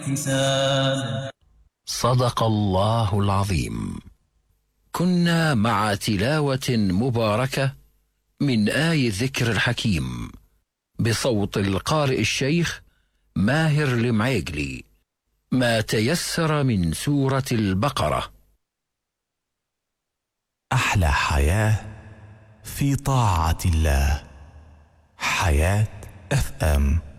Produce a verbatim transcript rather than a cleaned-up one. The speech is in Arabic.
حساب. صدق الله العظيم. كنا مع تلاوة مباركة من آي الذكر الحكيم بصوت القارئ الشيخ ماهر المعيقلي، ما تيسر من سورة البقرة. أحلى حياة في طاعة الله. حياة اف ام.